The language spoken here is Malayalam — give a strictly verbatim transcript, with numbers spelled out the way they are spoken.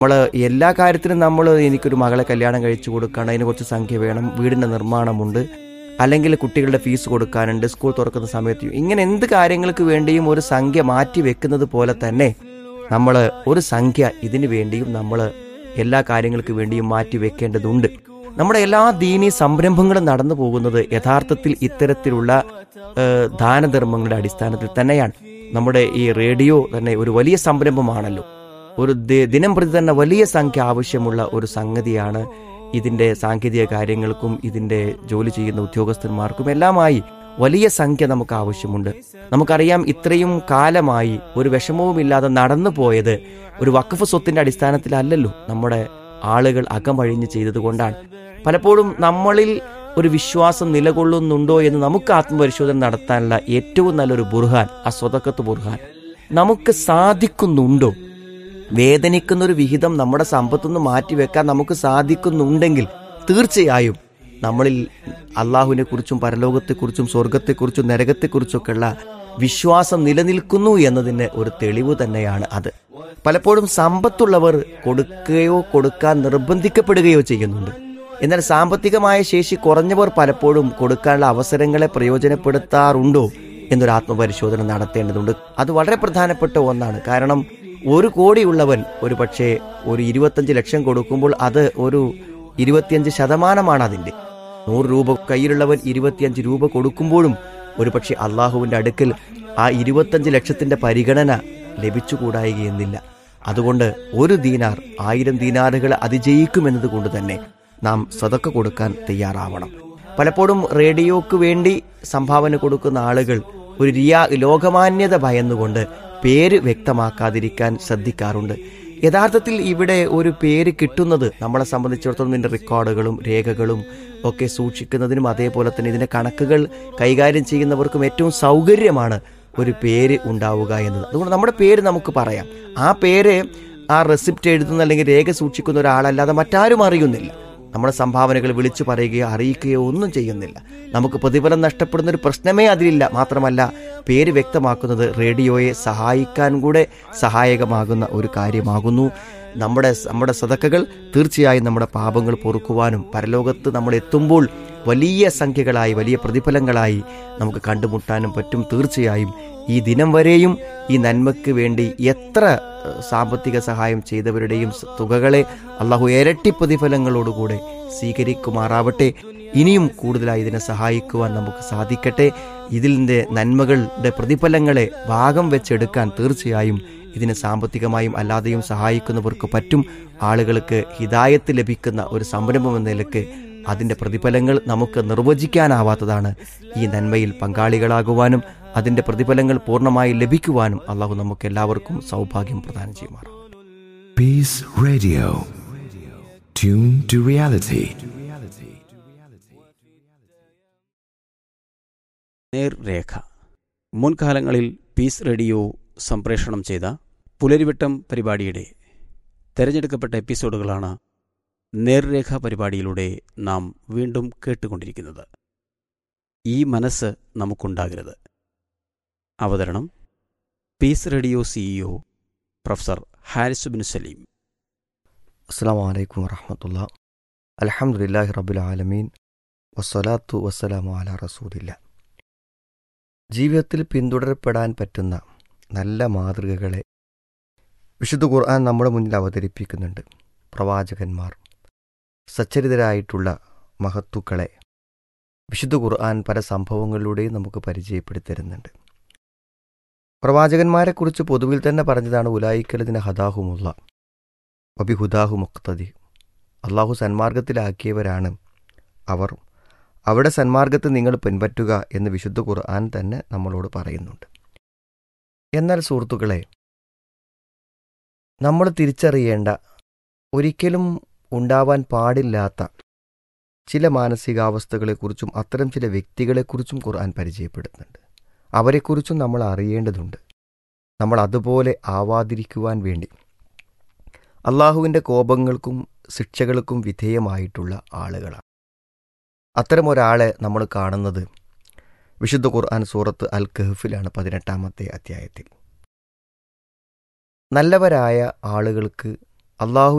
നമ്മൾ എല്ലാ കാര്യത്തിനും നമ്മൾ എനിക്കൊരു മകളെ കല്യാണം കഴിച്ചു കൊടുക്കണം, അതിന് കുറച്ച് സംഖ്യ വേണം, വീടിൻ്റെ നിർമ്മാണമുണ്ട്, അല്ലെങ്കിൽ കുട്ടികളുടെ ഫീസ് കൊടുക്കാനുണ്ട്, സ്കൂൾ തുറക്കുന്ന സമയത്ത്, ഇങ്ങനെ എന്ത് കാര്യങ്ങൾക്ക് വേണ്ടിയും ഒരു സംഖ്യ മാറ്റി വെക്കുന്നത് പോലെ തന്നെ നമ്മൾ ഒരു സംഖ്യ ഇതിനു വേണ്ടിയും നമ്മൾ എല്ലാ കാര്യങ്ങൾക്ക് വേണ്ടിയും മാറ്റി വെക്കേണ്ടതുണ്ട്. നമ്മുടെ എല്ലാ ദീനീ സംരംഭങ്ങളും നടന്നു പോകുന്നത് യഥാർത്ഥത്തിൽ ഇത്തരത്തിലുള്ള ദാനധർമ്മങ്ങളുടെ അടിസ്ഥാനത്തിൽ തന്നെയാണ്. നമ്മുടെ ഈ റേഡിയോ തന്നെ ഒരു വലിയ സംരംഭമാണല്ലോ. ഒരു ദിനം പ്രതി തന്നെ വലിയ സംഖ്യ ആവശ്യമുള്ള ഒരു സംഗതിയാണ്. ഇതിൻ്റെ സാങ്കേതിക കാര്യങ്ങൾക്കും ഇതിൻ്റെ ജോലി ചെയ്യുന്ന ഉദ്യോഗസ്ഥന്മാർക്കും എല്ലാമായി വലിയ സംഖ്യ നമുക്ക് ആവശ്യമുണ്ട്. നമുക്കറിയാം, ഇത്രയും കാലമായി ഒരു വിഷമവുമില്ലാതെ നടന്നു പോയത് ഒരു വഖഫ് സ്വത്തിൻ്റെ അടിസ്ഥാനത്തിലല്ലല്ലോ, നമ്മുടെ ആളുകൾ അകമഴിഞ്ഞ് ചെയ്തതുകൊണ്ടാണ്. പലപ്പോഴും നമ്മളിൽ ഒരു വിശ്വാസം നിലകൊള്ളുന്നുണ്ടോ എന്ന് നമുക്ക് ആത്മപരിശോധന നടത്താനുള്ള ഏറ്റവും നല്ലൊരു ബുർഹാൻ ആ സ്വതക്കത്ത് ബുർഹാൻ. നമുക്ക് സാധിക്കുന്നുണ്ടോ? വേദനിക്കുന്നൊരു വിഹിതം നമ്മുടെ സമ്പത്തുനിന്ന് മാറ്റിവെക്കാൻ നമുക്ക് സാധിക്കുന്നുണ്ടെങ്കിൽ തീർച്ചയായും നമ്മളിൽ അള്ളാഹുവിനെ കുറിച്ചും പരലോകത്തെക്കുറിച്ചും സ്വർഗത്തെക്കുറിച്ചും നരകത്തെക്കുറിച്ചൊക്കെയുള്ള വിശ്വാസം നിലനിൽക്കുന്നു എന്നതിന് ഒരു തെളിവ് തന്നെയാണ് അത്. പലപ്പോഴും സമ്പത്തുള്ളവർ കൊടുക്കുകയോ കൊടുക്കാൻ നിർബന്ധിക്കപ്പെടുകയോ ചെയ്യുന്നുണ്ട്. എന്നാൽ സാമ്പത്തികമായ ശേഷി കുറഞ്ഞവർ പലപ്പോഴും കൊടുക്കാനുള്ള അവസരങ്ങളെ പ്രയോജനപ്പെടുത്താറുണ്ടോ എന്നൊരു ആത്മപരിശോധന നടത്തേണ്ടതുണ്ട്. അത് വളരെ പ്രധാനപ്പെട്ട ഒന്നാണ്. കാരണം ഒരു കോടിയുള്ളവൻ ഒരു പക്ഷേ ഒരു ഇരുപത്തഞ്ച് ലക്ഷം കൊടുക്കുമ്പോൾ അത് ഒരു ഇരുപത്തിയഞ്ച് ശതമാനമാണ് അതിൻ്റെ. നൂറ് രൂപ കയ്യിലുള്ളവൻ ഇരുപത്തിയഞ്ച് രൂപ കൊടുക്കുമ്പോഴും ഒരു പക്ഷേ അള്ളാഹുവിൻ്റെ അടുക്കൽ ആ ഇരുപത്തഞ്ച് ലക്ഷത്തിൻ്റെ പരിഗണന ലഭിച്ചുകൂടായികയെന്നില്ല. അതുകൊണ്ട് ഒരു ദീനാർ ആയിരം ദീനാറുകൾ അതിജയിക്കുമെന്നത് കൊണ്ട് തന്നെ നാം സദക്ക കൊടുക്കാൻ തയ്യാറാവണം. പലപ്പോഴും റേഡിയോക്ക് വേണ്ടി സംഭാവന കൊടുക്കുന്ന ആളുകൾ ഒരു റിയാ ലോകമാന്യത ഭയന്നുകൊണ്ട് പേര് വ്യക്തമാക്കാതിരിക്കാൻ ശ്രദ്ധിക്കാറുണ്ട്. യഥാർത്ഥത്തിൽ ഇവിടെ ഒരു പേര് കിട്ടുന്നത് നമ്മളെ സംബന്ധിച്ചിടത്തോളം ഇതിൻ്റെ റെക്കോർഡുകളും രേഖകളും ഒക്കെ സൂക്ഷിക്കുന്നതിനും അതേപോലെ തന്നെ ഇതിൻ്റെ കണക്കുകൾ കൈകാര്യം ചെയ്യുന്നവർക്കും ഏറ്റവും സൗകര്യമാണ് ഒരു പേര് ഉണ്ടാവുക എന്നത്. അതുകൊണ്ട് നമ്മുടെ പേര് നമുക്ക് പറയാം. ആ പേര് ആ റെസിപ്റ്റ് എഴുതുന്ന അല്ലെങ്കിൽ രേഖ സൂക്ഷിക്കുന്ന ഒരാളല്ലാതെ മറ്റാരും അറിയുന്നില്ല. നമ്മുടെ സംഭാവനകൾ വിളിച്ചു പറയുകയോ അറിയിക്കുകയോ ഒന്നും ചെയ്യുന്നില്ല. നമുക്ക് പ്രതിഫലം നഷ്ടപ്പെടുന്ന ഒരു പ്രശ്നമേ അതിലില്ല. മാത്രമല്ല, പേര് വ്യക്തമാക്കുന്നത് റേഡിയോയെ സഹായിക്കാൻ കൂടെ സഹായകമാകുന്ന ഒരു കാര്യമാകുന്നു. നമ്മുടെ നമ്മുടെ സദക്കകൾ തീർച്ചയായും നമ്മുടെ പാപങ്ങൾ പൊറുക്കുവാനും പരലോകത്ത് നമ്മൾ എത്തുമ്പോൾ വലിയ സംഖ്യകളായി വലിയ പ്രതിഫലങ്ങളായി നമുക്ക് കണ്ടുമുട്ടാനും പറ്റും. തീർച്ചയായും ഈ ദിനം വരെയും ഈ നന്മയ്ക്ക് വേണ്ടി എത്ര സാമ്പത്തിക സഹായം ചെയ്തവരുടെയും തുകകളെ അള്ളാഹു ഇരട്ടി പ്രതിഫലങ്ങളോടുകൂടെ സ്വീകരിക്കുമാറാവട്ടെ. ഇനിയും കൂടുതലായി ഇതിനെ സഹായിക്കുവാൻ നമുക്ക് സാധിക്കട്ടെ. ഇതിൻ്റെ നന്മകളുടെ പ്രതിഫലങ്ങളെ ഭാഗം വെച്ചെടുക്കാൻ തീർച്ചയായും ഇതിനെ സാമ്പത്തികമായും അല്ലാതെയും സഹായിക്കുന്നവർക്ക് പറ്റും. ആളുകൾക്ക് ഹിദായത്ത് ലഭിക്കുന്ന ഒരു സംരംഭം എന്ന നിലയ്ക്ക് അതിൻ്റെ പ്രതിഫലങ്ങൾ നമുക്ക് നിർവചിക്കാനാവാത്തതാണ്. ഈ നന്മയിൽ പങ്കാളികളാകുവാനും അതിൻ്റെ പ്രതിഫലങ്ങൾ പൂർണ്ണമായി ലഭിക്കുവാനും അള്ളാഹു നമുക്ക് എല്ലാവർക്കും സൗഭാഗ്യം പ്രദാനം ചെയ്യുമാറാം. Peace Radio. Tune to reality. നേർരേഖ. മുൻകാലങ്ങളിൽ പീസ് റേഡിയോ സംപ്രേഷണം ചെയ്ത പുലരിവട്ടം പരിപാടിയുടെ തിരഞ്ഞെടുക്കപ്പെട്ട എപ്പിസോഡുകളാണ് നേർരേഖ പരിപാടിയിലൂടെ നാം വീണ്ടും കേട്ടുകൊണ്ടിരിക്കുന്നത്. ഈ മനസ്സ് നമുക്കുണ്ടാകരുത്. അവതരണം piece radio CEO professor Haris bin Saleem. അസ്സലാമു അലൈക്കും വറഹ്മത്തുള്ളാഹി. അൽഹംദുലില്ലാഹി റബ്ബിൽ ആലമീൻ വസ്സലാത്തു വസ്സലാമു അലാ റസൂലില്ലാ. ജീവിതത്തിൽ പിന്തുടരപ്പെടാൻ പറ്റുന്ന നല്ല മാതൃകകളെ വിശുദ്ധ ഖുർആൻ നമ്മുടെ മുന്നിൽ അവതരിപ്പിക്കുന്നുണ്ട്. പ്രവാചകന്മാർ, സച്ചരിതരായിട്ടുള്ള മഹത്തുക്കളെ വിശുദ്ധ ഖുർആൻ പല സംഭവങ്ങളിലൂടെയും നമുക്ക് പരിചയപ്പെടുത്തരുന്നുണ്ട്. പ്രവാചകന്മാരെക്കുറിച്ച് പൊതുവിൽ തന്നെ പറഞ്ഞതാണ് ഉലായിക്കലദിന ഹദാഹുമുള്ള വബി ഹുദാഹു മുഖ്തദി. അള്ളാഹു സന്മാർഗത്തിലാക്കിയവരാണ് അവർ, അവിടെ സന്മാർഗത്തെ നിങ്ങൾ പിൻപറ്റുക എന്ന് വിശുദ്ധ ഖുർആൻ തന്നെ നമ്മളോട് പറയുന്നുണ്ട്. എന്നാൽ സുഹൃത്തുക്കളെ, നമ്മൾ തിരിച്ചറിയേണ്ട, ഒരിക്കലും ഉണ്ടാവാൻ പാടില്ലാത്ത ചില മാനസികാവസ്ഥകളെക്കുറിച്ചും അത്തരം ചില വ്യക്തികളെക്കുറിച്ചും ഖുർആൻ പരിചയപ്പെടുത്തുന്നുണ്ട്. അവരെക്കുറിച്ചും നമ്മൾ അറിയേണ്ടതുണ്ട്. നമ്മൾ അതുപോലെ ആവാതിരിക്കുവാൻ വേണ്ടി അള്ളാഹുവിൻ്റെ കോപങ്ങൾക്കും ശിക്ഷകൾക്കും വിധേയമായിട്ടുള്ള ആളുകളാണ്. അത്തരം ഒരാളെ നമ്മൾ കാണുന്നത് വിശുദ്ധ ഖുർആൻ സൂറത്ത് അൽ കഹ്ഫിലാണ്, പതിനെട്ടാമത്തെ അധ്യായത്തിൽ. നല്ലവരായ ആളുകൾക്ക് അള്ളാഹു